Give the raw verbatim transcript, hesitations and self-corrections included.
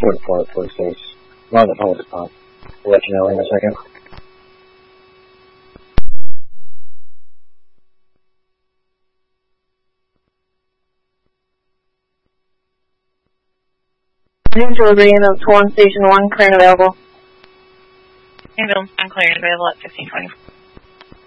Ford Ford police station. I'm on the phone with the cop. We'll let you know in a second. New delivery in the Swan Station one, clear and available. Ambulance, I'm clear and available at fifteen twenty-four.